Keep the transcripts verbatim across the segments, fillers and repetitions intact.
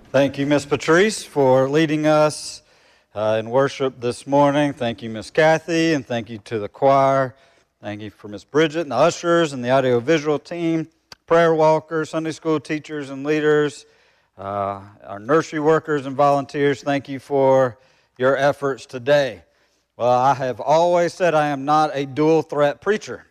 Thank you, Miss Patrice, for leading us uh, in worship this morning. Thank you, Miss Kathy, and thank you to the choir. Thank you for Miss Bridget and the ushers and the audiovisual team, prayer walkers, Sunday school teachers and leaders, uh, our nursery workers and volunteers. Thank you for your efforts today. Well, I have always said I am not a dual threat preacher.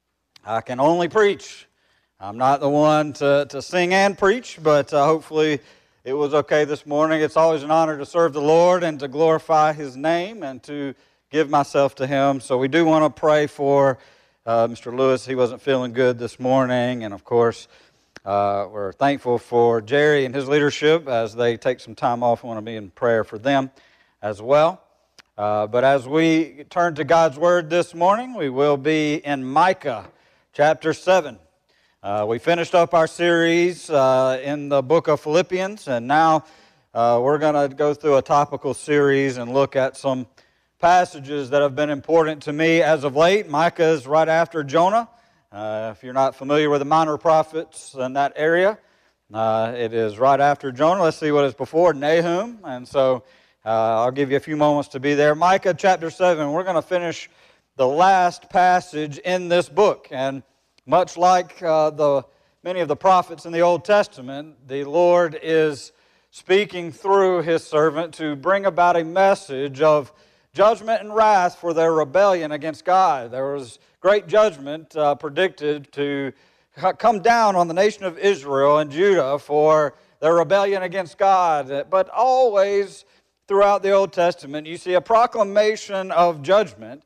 I can only preach. I'm not the one to, to sing and preach, but uh, hopefully it was okay this morning. It's always an honor to serve the Lord and to glorify His name and to give myself to Him. So we do want to pray for uh, Mister Lewis. He wasn't feeling good this morning. And of course, uh, we're thankful for Jerry and his leadership as they take some time off. We want to be in prayer for them as well. Uh, but as we turn to God's Word this morning, we will be in Micah chapter seven. Uh, we finished up our series uh, in the book of Philippians, and now uh, we're going to go through a topical series and look at some passages that have been important to me as of late. Micah is right after Jonah. Uh, if you're not familiar with the minor prophets in that area, uh, it is right after Jonah. Let's see what is before Nahum, and so uh, I'll give you a few moments to be there. Micah chapter seven, we're going to finish the last passage in this book, and much like uh, the many of the prophets in the Old Testament, the Lord is speaking through His servant to bring about a message of judgment and wrath for their rebellion against God. There was great judgment uh, predicted to come down on the nation of Israel and Judah for their rebellion against God. But always throughout the Old Testament, you see a proclamation of judgment.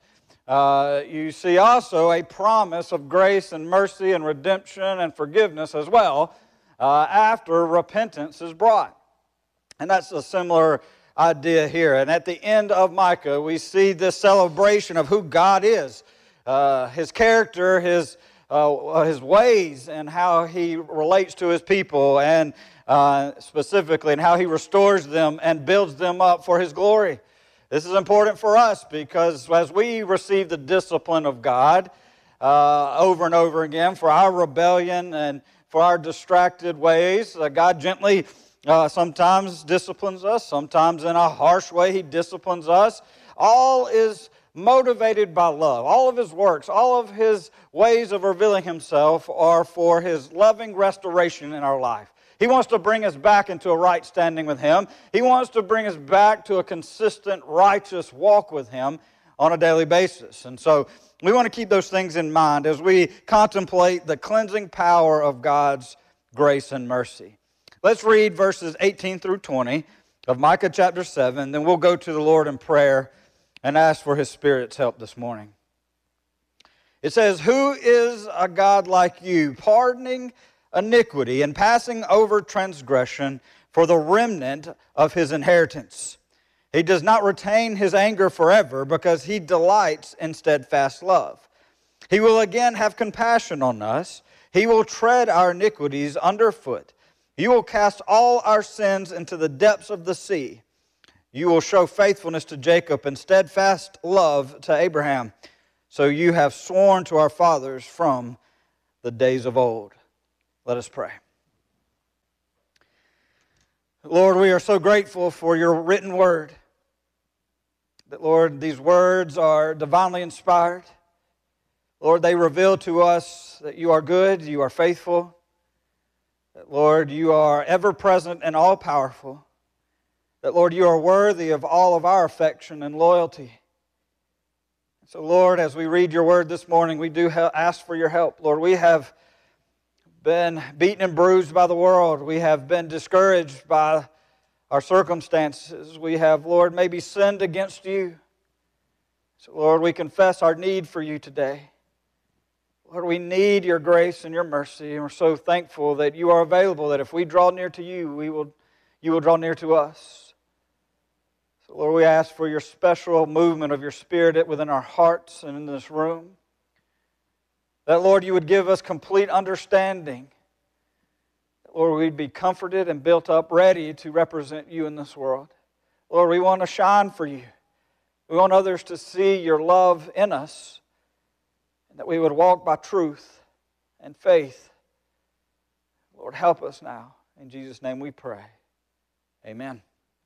Uh, you see also a promise of grace and mercy and redemption and forgiveness as well uh, after repentance is brought. And that's a similar idea here. And at the end of Micah, we see this celebration of who God is, uh, His character, His, uh, His ways, and how He relates to His people, and uh, specifically, and how He restores them and builds them up for His glory. This is important for us because as we receive the discipline of God uh, over and over again for our rebellion and for our distracted ways, uh, God gently uh, sometimes disciplines us, sometimes in a harsh way He disciplines us. All is motivated by love. All of His works, all of His ways of revealing Himself are for His loving restoration in our life. He wants to bring us back into a right standing with Him. He wants to bring us back to a consistent, righteous walk with Him on a daily basis. And so we want to keep those things in mind as we contemplate the cleansing power of God's grace and mercy. Let's read verses eighteen through twenty of Micah chapter seven, then we'll go to the Lord in prayer and ask for His Spirit's help this morning. It says, "Who is a God like you, pardoning iniquity and passing over transgression for the remnant of His inheritance? He does not retain His anger forever because He delights in steadfast love. He will again have compassion on us. He will tread our iniquities underfoot. You will cast all our sins into the depths of the sea. You will show faithfulness to Jacob and steadfast love to Abraham. So you have sworn to our fathers from the days of old." Let us pray. Lord, we are so grateful for Your written word. That, Lord, these words are divinely inspired. Lord, they reveal to us that You are good, You are faithful. That, Lord, You are ever-present and all-powerful. That, Lord, You are worthy of all of our affection and loyalty. So, Lord, as we read Your word this morning, we do ask for Your help. Lord, we have been beaten and bruised by the world. We have been discouraged by our circumstances. We have, Lord, maybe sinned against You. So, Lord, we confess our need for You today. Lord, we need Your grace and Your mercy, and we're so thankful that You are available, that if we draw near to You, we will, You will draw near to us. So, Lord, we ask for Your special movement of Your Spirit within our hearts and in this room. That, Lord, You would give us complete understanding. That, Lord, we'd be comforted and built up, ready to represent You in this world. Lord, we want to shine for You. We want others to see Your love in us, and that we would walk by truth and faith. Lord, help us now. In Jesus' name we pray. Amen.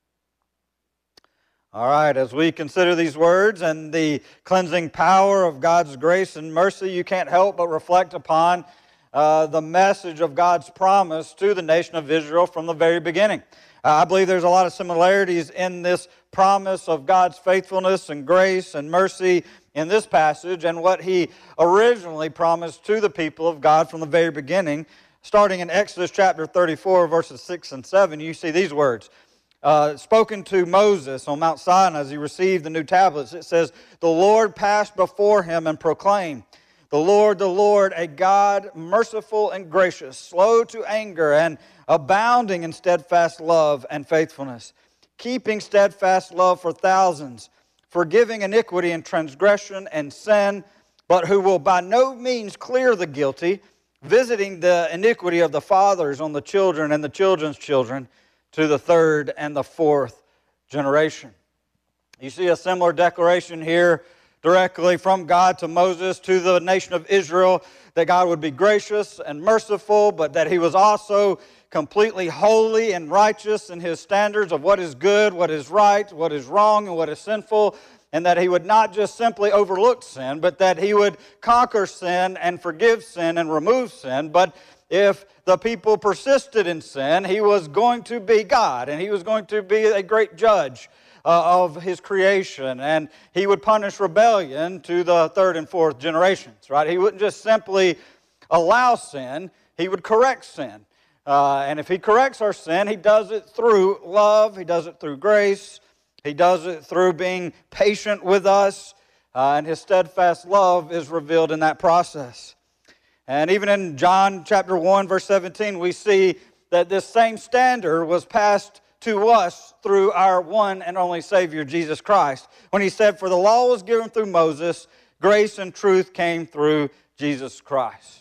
All right, as we consider these words and the cleansing power of God's grace and mercy, you can't help but reflect upon uh, the message of God's promise to the nation of Israel from the very beginning. Uh, I believe there's a lot of similarities in this promise of God's faithfulness and grace and mercy in this passage and what He originally promised to the people of God from the very beginning. Starting in Exodus chapter thirty-four, verses six and seven, you see these words. Uh, spoken to Moses on Mount Sinai as he received the new tablets, it says, "The Lord passed before him and proclaimed, The Lord, the Lord, a God merciful and gracious, slow to anger and abounding in steadfast love and faithfulness, keeping steadfast love for thousands, forgiving iniquity and transgression and sin, but who will by no means clear the guilty, visiting the iniquity of the fathers on the children and the children's children, to the third and the fourth generation." You see a similar declaration here directly from God to Moses, to the nation of Israel, that God would be gracious and merciful, but that He was also completely holy and righteous in His standards of what is good, what is right, what is wrong, and what is sinful, and that He would not just simply overlook sin, but that He would conquer sin and forgive sin and remove sin. But if the people persisted in sin, He was going to be God, and He was going to be a great judge uh, of His creation, and He would punish rebellion to the third and fourth generations, right? He wouldn't just simply allow sin, He would correct sin. Uh, and if He corrects our sin, He does it through love, He does it through grace, He does it through being patient with us, uh, and His steadfast love is revealed in that process. And even in John chapter one, verse seventeen, we see that this same standard was passed to us through our one and only Savior, Jesus Christ, when He said, "For the law was given through Moses, grace and truth came through Jesus Christ."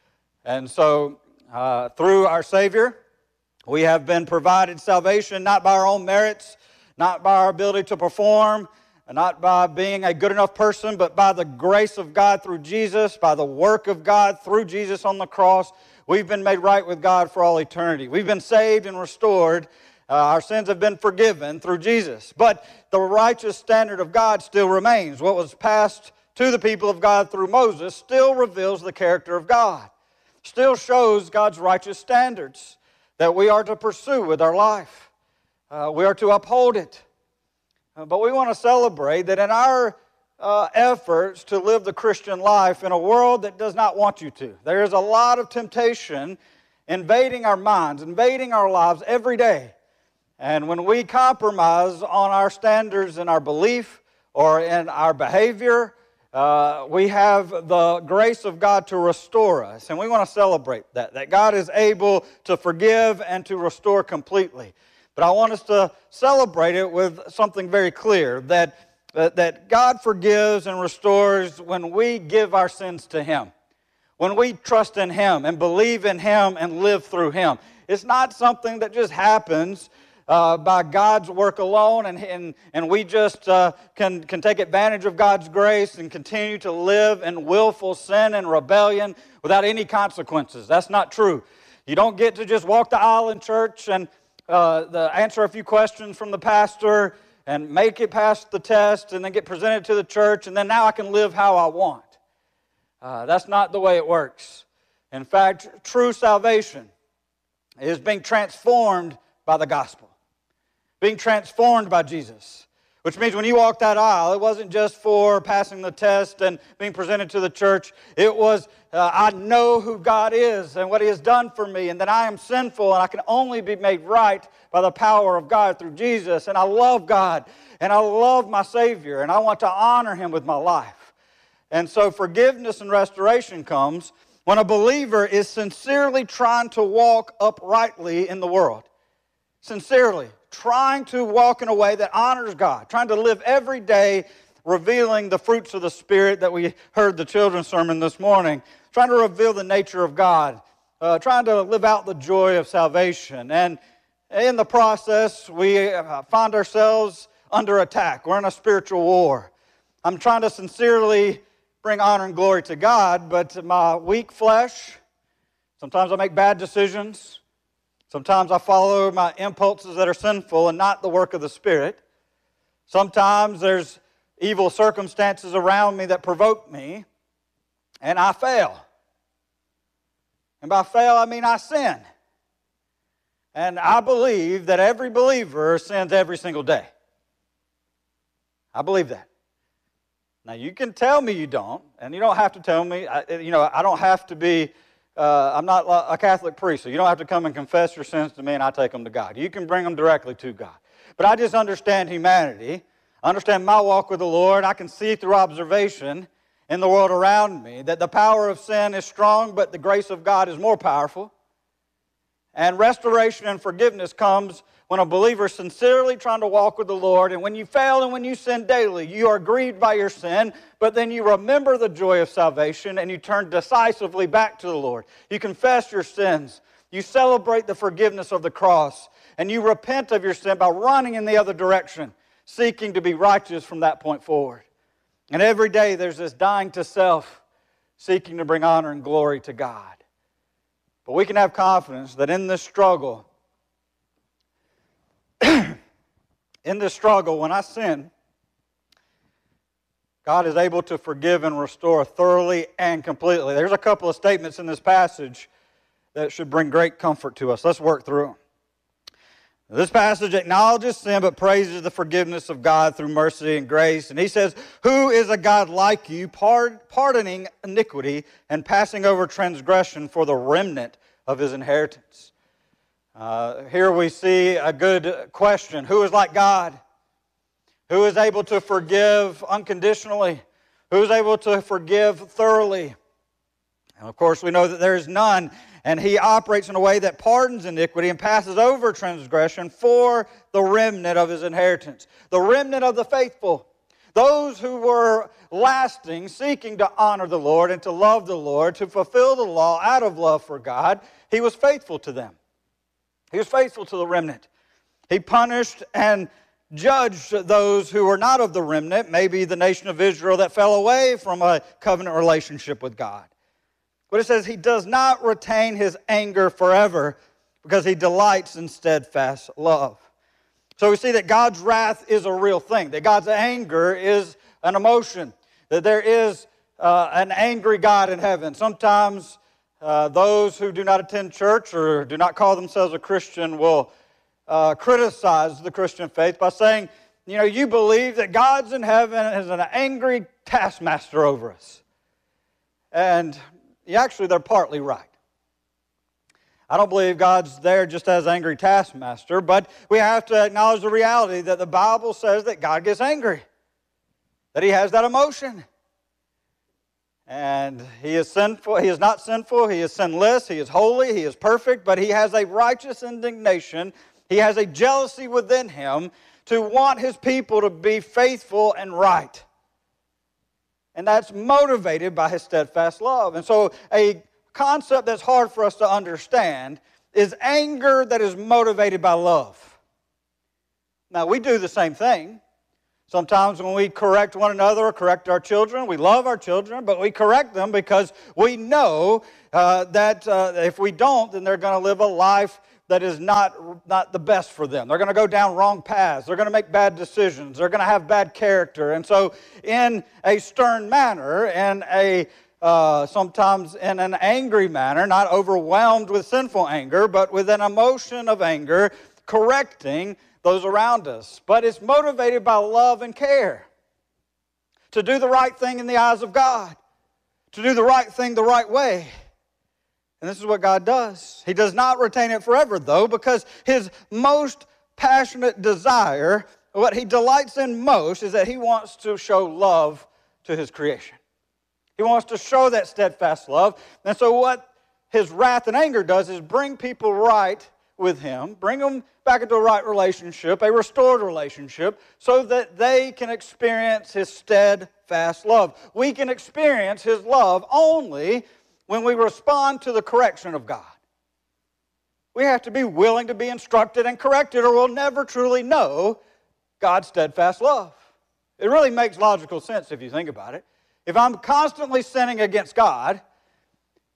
And so, uh, through our Savior, we have been provided salvation not by our own merits, not by our ability to perform, not by being a good enough person, but by the grace of God through Jesus, by the work of God through Jesus on the cross. We've been made right with God for all eternity. We've been saved and restored. Uh, our sins have been forgiven through Jesus. But the righteous standard of God still remains. What was passed to the people of God through Moses still reveals the character of God, still shows God's righteous standards that we are to pursue with our life. Uh, we are to uphold it. Uh, but we want to celebrate that in our uh, efforts to live the Christian life in a world that does not want you to, there is a lot of temptation invading our minds, invading our lives every day. And when we compromise on our standards in our belief or in our behavior, uh, we have the grace of God to restore us. And we want to celebrate that, that God is able to forgive and to restore completely. But I want us to celebrate it with something very clear, that, that, that God forgives and restores when we give our sins to Him, when we trust in Him and believe in Him and live through Him. It's not something that just happens uh, by God's work alone, and, and, and we just uh, can, can take advantage of God's grace and continue to live in willful sin and rebellion without any consequences. That's not true. You don't get to just walk the aisle in church and Uh, the answer a few questions from the pastor and make it past the test and then get presented to the church and then now I can live how I want. Uh, that's not the way it works. In fact, true salvation is being transformed by the gospel, being transformed by Jesus, which means when you walk that aisle, it wasn't just for passing the test and being presented to the church. It was, uh, I know who God is and what He has done for me, and that I am sinful and I can only be made right by the power of God through Jesus. And I love God and I love my Savior and I want to honor Him with my life. And so forgiveness and restoration comes when a believer is sincerely trying to walk uprightly in the world. Sincerely. Trying to walk in a way that honors God, trying to live every day revealing the fruits of the Spirit that we heard the children's sermon this morning, trying to reveal the nature of God, uh, trying to live out the joy of salvation. And in the process, we find ourselves under attack. We're in a spiritual war. I'm trying to sincerely bring honor and glory to God, but my weak flesh, sometimes I make bad decisions. Sometimes I follow my impulses that are sinful and not the work of the Spirit. Sometimes there's evil circumstances around me that provoke me, and I fail. And by fail, I mean I sin. And I believe that every believer sins every single day. I believe that. Now, you can tell me you don't, and you don't have to tell me. I, you know, I don't have to be, uh, I'm not a Catholic priest, so you don't have to come and confess your sins to me and I take them to God. You can bring them directly to God. But I just understand humanity. I understand my walk with the Lord. I can see through observation in the world around me that the power of sin is strong, but the grace of God is more powerful. And restoration and forgiveness comes when a believer is sincerely trying to walk with the Lord. And when you fail and when you sin daily, you are grieved by your sin, but then you remember the joy of salvation and you turn decisively back to the Lord. You confess your sins. You celebrate the forgiveness of the cross. And you repent of your sin by running in the other direction, seeking to be righteous from that point forward. And every day there's this dying to self, seeking to bring honor and glory to God. But we can have confidence that in this struggle, in this struggle, when I sin, God is able to forgive and restore thoroughly and completely. There's a couple of statements in this passage that should bring great comfort to us. Let's work through them. This passage acknowledges sin but praises the forgiveness of God through mercy and grace. And he says, "Who is a God like you, pardoning iniquity and passing over transgression for the remnant of his inheritance?" Uh, here we see a good question. Who is like God? Who is able to forgive unconditionally? Who is able to forgive thoroughly? And of course, we know that there is none. And he operates in a way that pardons iniquity and passes over transgression for the remnant of his inheritance. The remnant of the faithful. Those who were lasting, seeking to honor the Lord and to love the Lord, to fulfill the law out of love for God, he was faithful to them. He was faithful to the remnant. He punished and judged those who were not of the remnant, maybe the nation of Israel that fell away from a covenant relationship with God. But it says he does not retain his anger forever because he delights in steadfast love. So we see that God's wrath is a real thing, that God's anger is an emotion, that there is uh, an angry God in heaven. Sometimes uh, those who do not attend church or do not call themselves a Christian will uh, criticize the Christian faith by saying, you know, you believe that God's in heaven and is an angry taskmaster over us. And actually, they're partly right. I don't believe God's there just as angry taskmaster, but we have to acknowledge the reality that the Bible says that God gets angry, that he has that emotion. And he is sinful. He is not sinful. He is sinless. He is holy. He is perfect, but he has a righteous indignation. He has a jealousy within him to want his people to be faithful and right. And that's motivated by his steadfast love. And so a concept that's hard for us to understand is anger that is motivated by love. Now, we do the same thing. Sometimes when we correct one another or correct our children, we love our children, but we correct them because we know uh, that uh, if we don't, then they're going to live a life that is not, not the best for them. They're going to go down wrong paths. They're going to make bad decisions. They're going to have bad character. And so in a stern manner, in a uh, sometimes in an angry manner, not overwhelmed with sinful anger, but with an emotion of anger, correcting those around us. But it's motivated by love and care. To do the right thing in the eyes of God. To do the right thing the right way. And this is what God does. He does not retain it forever, though, because his most passionate desire, what he delights in most, is that he wants to show love to his creation. He wants to show that steadfast love. And so what his wrath and anger does is bring people right with him, bring them back into a right relationship, a restored relationship, so that they can experience his steadfast love. We can experience his love only when we respond to the correction of God. We have to be willing to be instructed and corrected, or we'll never truly know God's steadfast love. It really makes logical sense if you think about it. If I'm constantly sinning against God,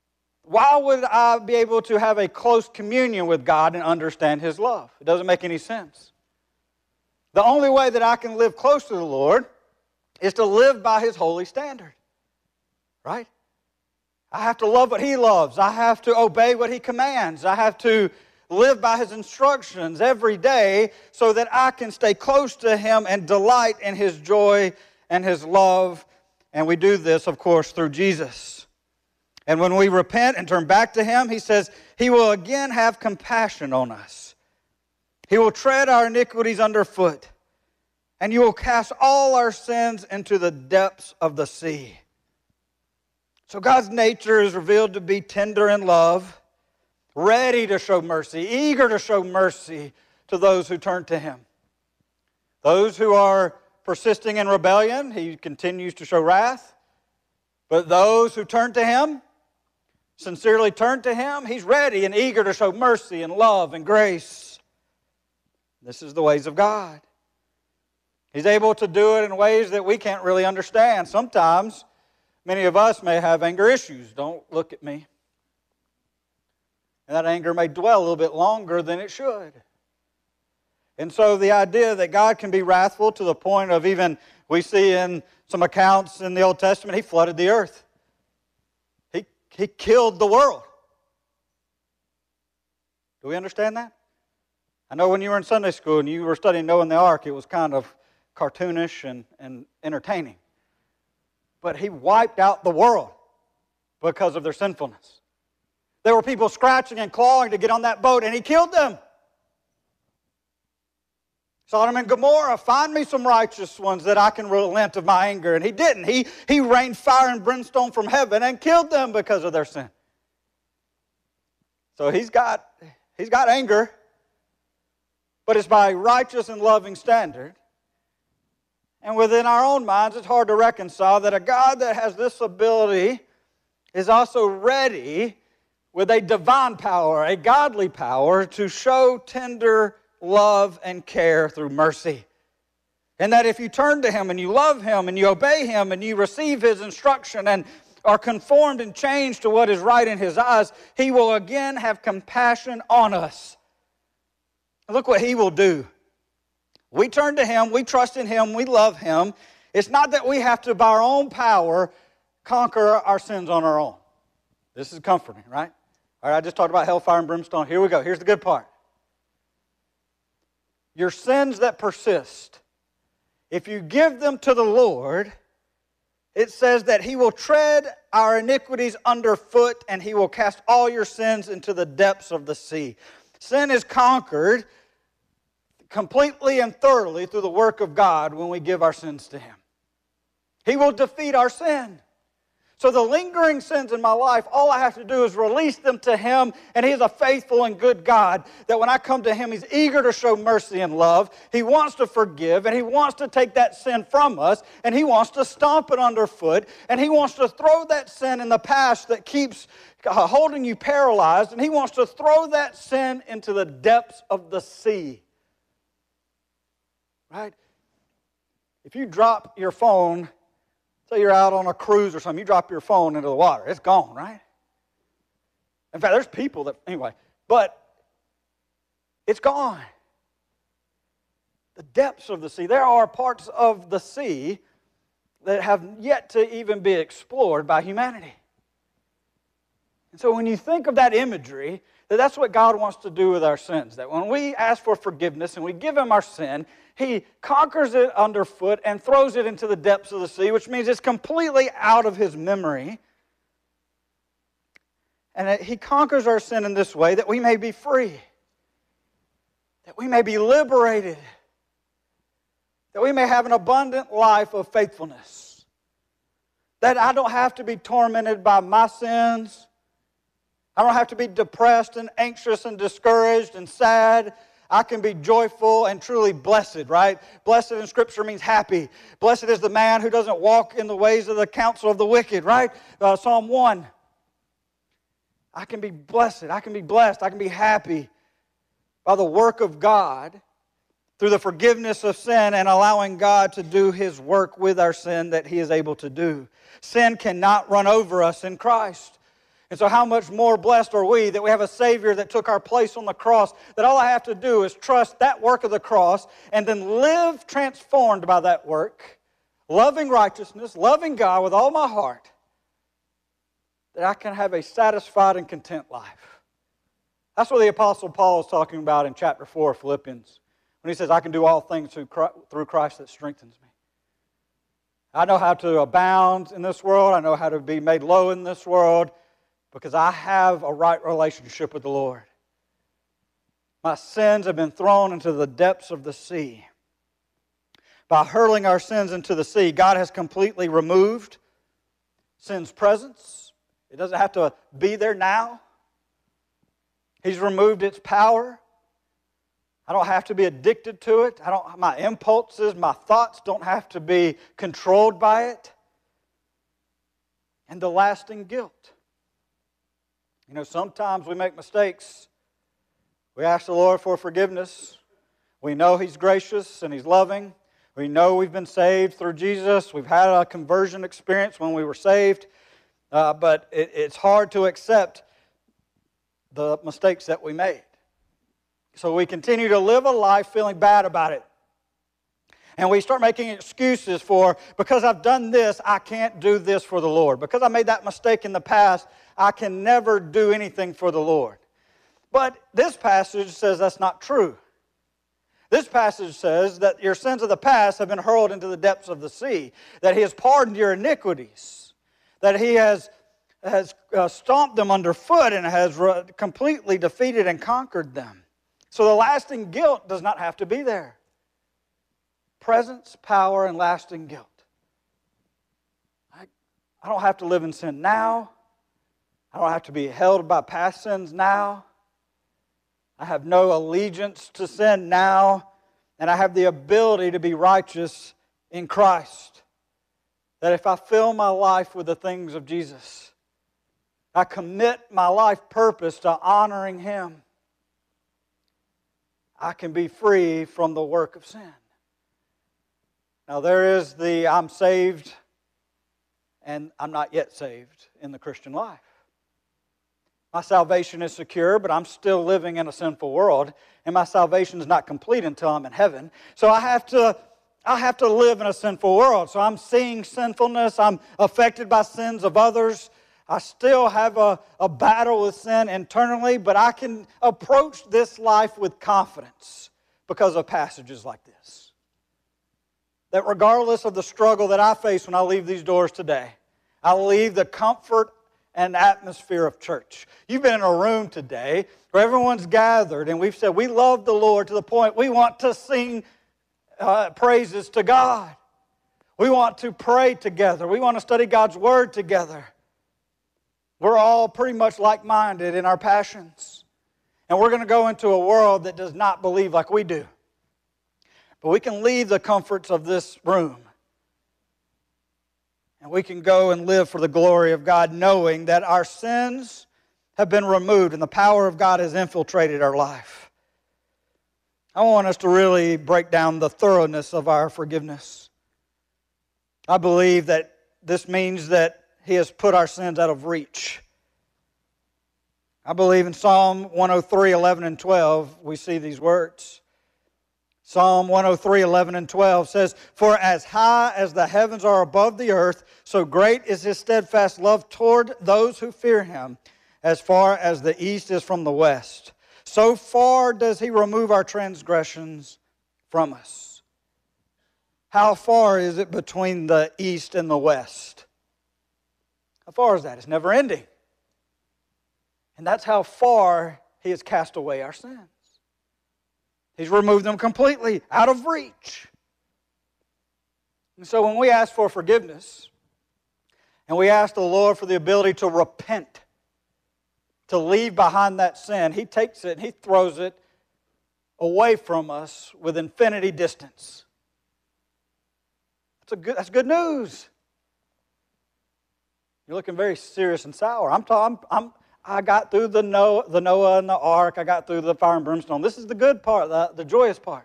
why would I be able to have a close communion with God and understand His love? It doesn't make any sense. The only way that I can live close to the Lord is to live by His holy standard. Right? I have to love what He loves. I have to obey what He commands. I have to live by His instructions every day so that I can stay close to Him and delight in His joy and His love. And we do this, of course, through Jesus. And when we repent and turn back to Him, He says He will again have compassion on us. He will tread our iniquities underfoot, and you will cast all our sins into the depths of the sea. So God's nature is revealed to be tender in love, ready to show mercy, eager to show mercy to those who turn to Him. Those who are persisting in rebellion, He continues to show wrath. But those who turn to Him, sincerely turn to Him, He's ready and eager to show mercy and love and grace. This is the ways of God. He's able to do it in ways that we can't really understand. Sometimes, many of us may have anger issues. Don't look at me. And that anger may dwell a little bit longer than it should. And so the idea that God can be wrathful to the point of even, we see in some accounts in the Old Testament, He flooded the earth. He, he killed the world. Do we understand that? I know when you were in Sunday school and you were studying Noah and the Ark, it was kind of cartoonish and, and entertaining. But He wiped out the world because of their sinfulness. There were people scratching and clawing to get on that boat, and He killed them. Sodom and Gomorrah, find me some righteous ones that I can relent of my anger. And He didn't. He, he rained fire and brimstone from heaven and killed them because of their sin. So He's got, he's got anger, but it's by righteous and loving standard. And within our own minds, it's hard to reconcile that a God that has this ability is also ready with a divine power, a godly power, to show tender love and care through mercy. And that if you turn to Him and you love Him and you obey Him and you receive His instruction and are conformed and changed to what is right in His eyes, He will again have compassion on us. And look what He will do. We turn to Him, we trust in Him, we love Him. It's not that we have to, by our own power, conquer our sins on our own. This is comforting, right? All right, I just talked about hellfire and brimstone. Here we go. Here's the good part. Your sins that persist, if you give them to the Lord, it says that He will tread our iniquities underfoot and He will cast all your sins into the depths of the sea. Sin is conquered completely and thoroughly through the work of God when we give our sins to Him. He will defeat our sin. So the lingering sins in my life, all I have to do is release them to Him, and He is a faithful and good God that when I come to Him, He's eager to show mercy and love. He wants to forgive, and He wants to take that sin from us, and He wants to stomp it underfoot, and He wants to throw that sin in the past that keeps holding you paralyzed, and He wants to throw that sin into the depths of the sea. Right? If you drop your phone, say you're out on a cruise or something, you drop your phone into the water, it's gone, right? In fact, there's people that, anyway, but it's gone. The depths of the sea, there are parts of the sea that have yet to even be explored by humanity. And so when you think of that imagery, that that's what God wants to do with our sins, that when we ask for forgiveness and we give Him our sin, He conquers it underfoot and throws it into the depths of the sea, which means it's completely out of His memory. And that He conquers our sin in this way that we may be free, that we may be liberated, that we may have an abundant life of faithfulness, that I don't have to be tormented by my sins. I don't have to be depressed and anxious and discouraged and sad. I can be joyful and truly blessed, right? Blessed in Scripture means happy. Blessed is the man who doesn't walk in the ways of the counsel of the wicked, right? Uh, Psalm one. I can be blessed. I can be blessed. I can be happy by the work of God through the forgiveness of sin and allowing God to do His work with our sin that He is able to do. Sin cannot run over us in Christ. And so how much more blessed are we that we have a Savior that took our place on the cross, that all I have to do is trust that work of the cross and then live transformed by that work, loving righteousness, loving God with all my heart, that I can have a satisfied and content life. That's what the Apostle Paul is talking about in chapter four of Philippians, when he says, I can do all things through Christ that strengthens me. I know how to abound in this world. I know how to be made low in this world because I have a right relationship with the Lord. My sins have been thrown into the depths of the sea. By hurling our sins into the sea, God has completely removed sin's presence. It doesn't have to be there now. He's removed its power. I don't have to be addicted to it. I don't, my impulses, my thoughts don't have to be controlled by it. And the lasting guilt. You know, sometimes we make mistakes. We ask the Lord for forgiveness. We know He's gracious and He's loving. We know we've been saved through Jesus. We've had a conversion experience when we were saved. Uh, but it, it's hard to accept the mistakes that we made. So we continue to live a life feeling bad about it. And we start making excuses for, because I've done this, I can't do this for the Lord. Because I made that mistake in the past, I can never do anything for the Lord. But this passage says that's not true. This passage says that your sins of the past have been hurled into the depths of the sea, that He has pardoned your iniquities, that He has, has uh, stomped them underfoot and has re- completely defeated and conquered them. So the lasting guilt does not have to be there. Presence, power, and lasting guilt. I, I don't have to live in sin now. I don't have to be held by past sins now. I have no allegiance to sin now. And I have the ability to be righteous in Christ. That if I fill my life with the things of Jesus, I commit my life purpose to honoring Him, I can be free from the work of sin. Now there is the I'm saved and I'm not yet saved in the Christian life. My salvation is secure, but I'm still living in a sinful world, and my salvation is not complete until I'm in heaven. So I have to, I have to live in a sinful world. So I'm seeing sinfulness. I'm affected by sins of others. I still have a, a battle with sin internally, but I can approach this life with confidence because of passages like this. That regardless of the struggle that I face when I leave these doors today, I leave the comfort and atmosphere of church. You've been in a room today where everyone's gathered and we've said we love the Lord to the point we want to sing uh, praises to God. We want to pray together. We want to study God's Word together. We're all pretty much like-minded in our passions. And we're going to go into a world that does not believe like we do. But we can leave the comforts of this room. And we can go and live for the glory of God, knowing that our sins have been removed and the power of God has infiltrated our life. I want us to really break down the thoroughness of our forgiveness. I believe that this means that He has put our sins out of reach. I believe in Psalm one oh three, eleven and twelve, we see these words. Psalm one oh three, eleven and twelve says, "For as high as the heavens are above the earth, so great is His steadfast love toward those who fear Him, as far as the east is from the west. So far does He remove our transgressions from us." How far is it between the east and the west? How far is that? It's never ending. And that's how far He has cast away our sins. He's removed them completely, out of reach. And so when we ask for forgiveness, and we ask the Lord for the ability to repent, to leave behind that sin, He takes it and He throws it away from us with infinity distance. That's, a good, that's good news. You're looking very serious and sour. I'm, I'm, I'm I got through the Noah, the Noah and the ark. I got through the fire and brimstone. This is the good part, the, the joyous part.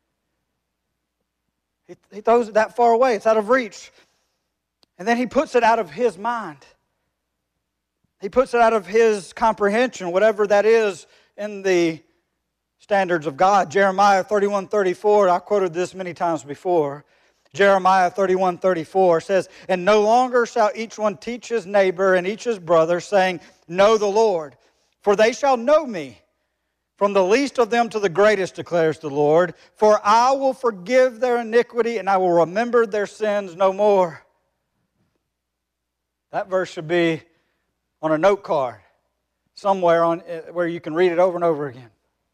He, he throws it that far away. It's out of reach. And then He puts it out of His mind. He puts it out of His comprehension, whatever that is in the standards of God. Jeremiah thirty-one thirty-four, I quoted this many times before. Jeremiah thirty-one thirty-four says, "And no longer shall each one teach his neighbor and each his brother, saying, Know the Lord. For they shall know me, from the least of them to the greatest, declares the Lord. For I will forgive their iniquity, and I will remember their sins no more." That verse should be on a note card somewhere on where you can read it over and over again.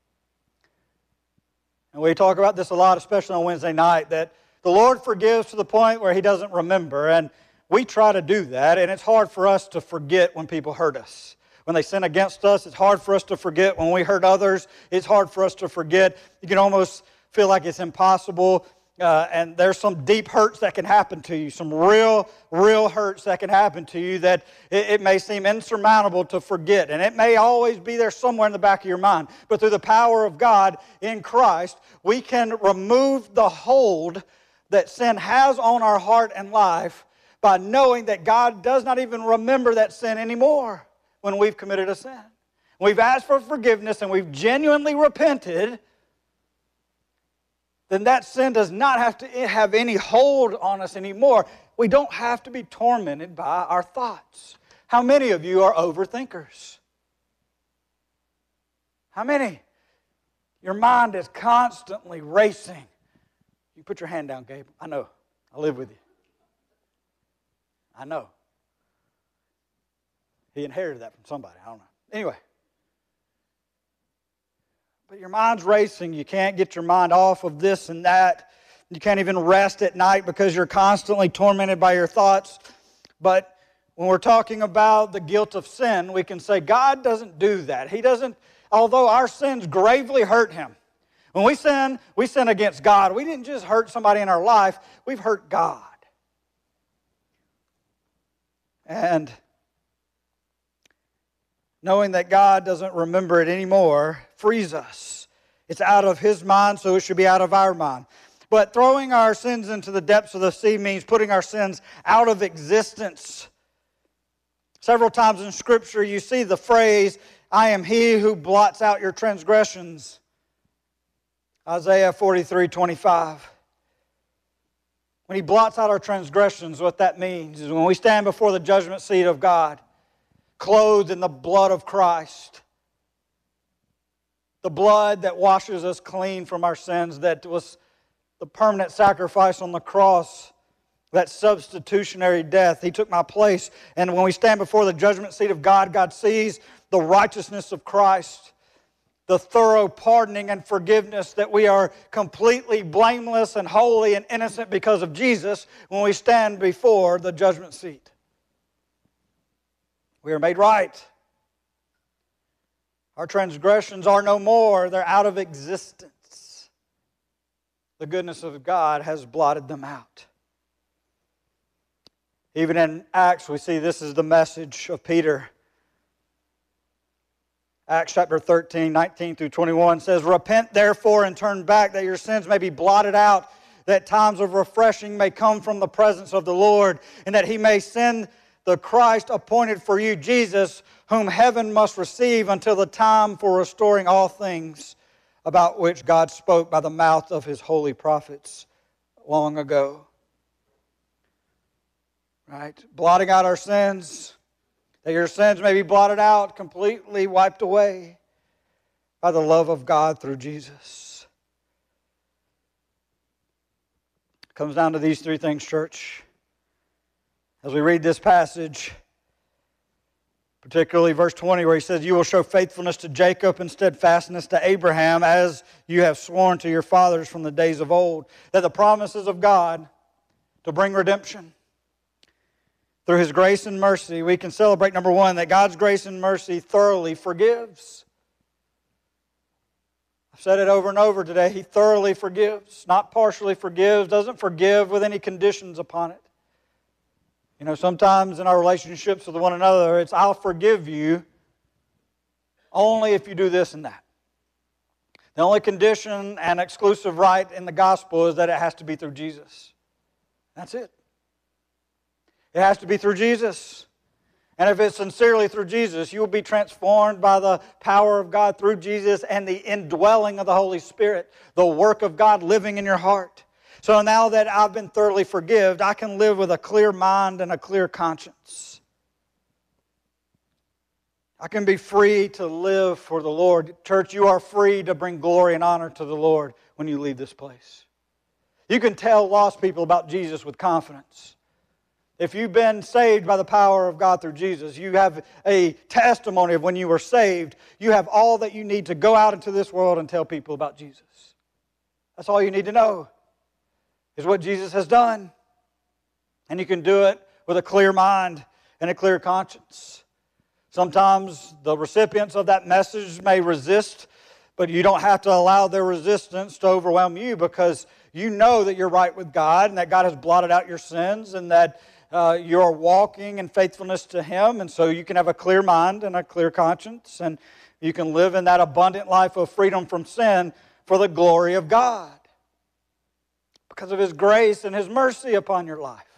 And we talk about this a lot, especially on Wednesday night, that the Lord forgives to the point where He doesn't remember. And we try to do that, and it's hard for us to forget when people hurt us. When they sin against us, it's hard for us to forget. When we hurt others, it's hard for us to forget. You can almost feel like it's impossible. Uh, and there's some deep hurts that can happen to you, some real, real hurts that can happen to you that it, it may seem insurmountable to forget. And it may always be there somewhere in the back of your mind. But through the power of God in Christ, we can remove the hold that sin has on our heart and life by knowing that God does not even remember that sin anymore when we've committed a sin. We've asked for forgiveness and we've genuinely repented, then that sin does not have to have any hold on us anymore. We don't have to be tormented by our thoughts. How many of you are overthinkers? How many? Your mind is constantly racing. You put your hand down, Gabe. I know. I live with you. I know. He inherited that from somebody. I don't know. Anyway. But your mind's racing. You can't get your mind off of this and that. You can't even rest at night because you're constantly tormented by your thoughts. But when we're talking about the guilt of sin, we can say God doesn't do that. He doesn't, although our sins gravely hurt Him. When we sin, we sin against God. We didn't just hurt somebody in our life, we've hurt God. And knowing that God doesn't remember it anymore frees us. It's out of His mind, so it should be out of our mind. But throwing our sins into the depths of the sea means putting our sins out of existence. Several times in Scripture you see the phrase, "I am He who blots out your transgressions." Isaiah forty-three twenty-five. When He blots out our transgressions, what that means is when we stand before the judgment seat of God, clothed in the blood of Christ, the blood that washes us clean from our sins, that was the permanent sacrifice on the cross, that substitutionary death. He took my place. And when we stand before the judgment seat of God, God sees the righteousness of Christ, the thorough pardoning and forgiveness, that we are completely blameless and holy and innocent because of Jesus when we stand before the judgment seat. We are made right. Our transgressions are no more. They're out of existence. The goodness of God has blotted them out. Even in Acts, we see this is the message of Peter. Acts chapter thirteen, nineteen through twenty-one says, "Repent therefore and turn back, that your sins may be blotted out, that times of refreshing may come from the presence of the Lord, and that He may send the Christ appointed for you, Jesus, whom heaven must receive until the time for restoring all things, about which God spoke by the mouth of His holy prophets long ago." Right? Blotting out our sins, that your sins may be blotted out, completely wiped away by the love of God through Jesus. It comes down to these three things, church. As we read this passage, particularly verse twenty, where he says, "You will show faithfulness to Jacob and steadfastness to Abraham, as you have sworn to your fathers from the days of old." That the promises of God to bring redemption through His grace and mercy, we can celebrate, number one, that God's grace and mercy thoroughly forgives. I've said it over and over today. He thoroughly forgives, not partially forgives, doesn't forgive with any conditions upon it. You know, sometimes in our relationships with one another, it's, "I'll forgive you only if you do this and that." The only condition and exclusive right in the gospel is that it has to be through Jesus. That's it. It has to be through Jesus. And if it's sincerely through Jesus, you will be transformed by the power of God through Jesus and the indwelling of the Holy Spirit, the work of God living in your heart. So now that I've been thoroughly forgiven, I can live with a clear mind and a clear conscience. I can be free to live for the Lord. Church, you are free to bring glory and honor to the Lord when you leave this place. You can tell lost people about Jesus with confidence. If you've been saved by the power of God through Jesus, you have a testimony of when you were saved. You have all that you need to go out into this world and tell people about Jesus. That's all you need to know, is what Jesus has done. And you can do it with a clear mind and a clear conscience. Sometimes the recipients of that message may resist, but you don't have to allow their resistance to overwhelm you, because you know that you're right with God and that God has blotted out your sins and that Uh, you're walking in faithfulness to Him, and so you can have a clear mind and a clear conscience, and you can live in that abundant life of freedom from sin for the glory of God because of His grace and His mercy upon your life.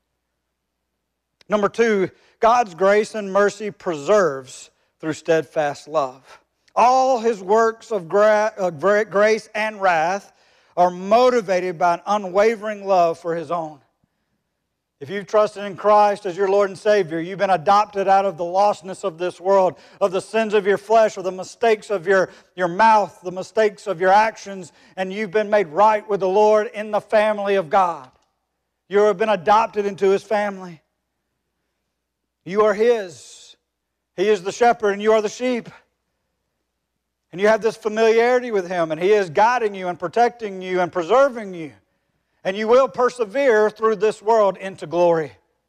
Number two, God's grace and mercy preserves through steadfast love. All His works of gra- uh, grace and wrath are motivated by an unwavering love for His own. If you've trusted in Christ as your Lord and Savior, you've been adopted out of the lostness of this world, of the sins of your flesh, or the mistakes of your, your mouth, the mistakes of your actions, and you've been made right with the Lord in the family of God. You have been adopted into His family. You are His. He is the shepherd and you are the sheep. And you have this familiarity with Him, and He is guiding you and protecting you and preserving you. And you will persevere through this world into glory.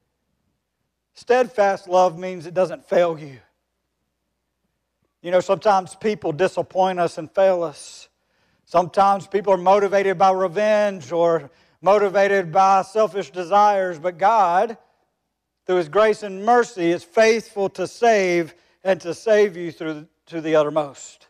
Steadfast love means it doesn't fail you. You know, sometimes people disappoint us and fail us. Sometimes people are motivated by revenge or motivated by selfish desires. But God, through His grace and mercy, is faithful to save and to save you through to the uttermost.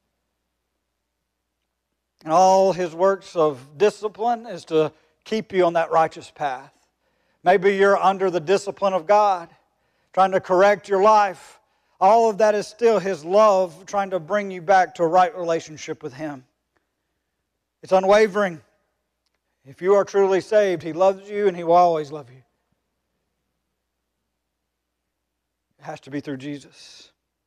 And all His works of discipline is to keep you on that righteous path. Maybe you're under the discipline of God, trying to correct your life. All of that is still His love trying to bring you back to a right relationship with Him. It's unwavering. If you are truly saved, He loves you and He will always love you. It has to be through Jesus.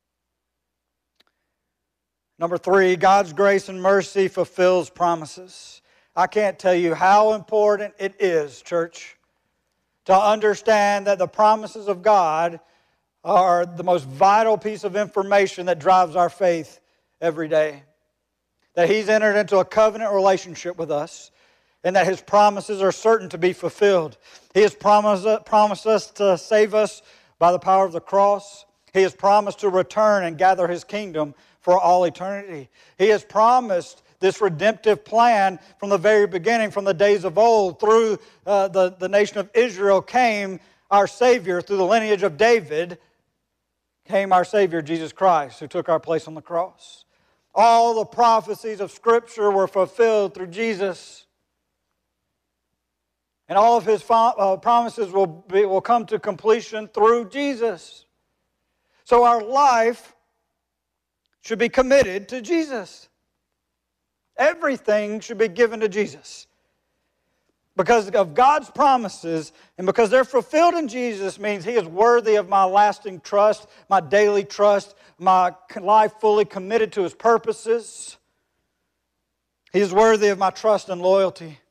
Number three, God's grace and mercy fulfills promises. I can't tell you how important it is, church, to understand that the promises of God are the most vital piece of information that drives our faith every day. That He's entered into a covenant relationship with us, and that His promises are certain to be fulfilled. He has promised, promised us to save us by the power of the cross. He has promised to return and gather His kingdom for all eternity. He has promised this redemptive plan from the very beginning, from the days of old. Through uh, the, the nation of Israel came our Savior. Through the lineage of David came our Savior, Jesus Christ, who took our place on the cross. All the prophecies of Scripture were fulfilled through Jesus. And all of His fo- uh, promises will, be, will come to completion through Jesus. So our life should be committed to Jesus. Everything should be given to Jesus. Because of God's promises and because they're fulfilled in Jesus means He is worthy of my lasting trust, my daily trust, my life fully committed to His purposes. He is worthy of my trust and loyalty.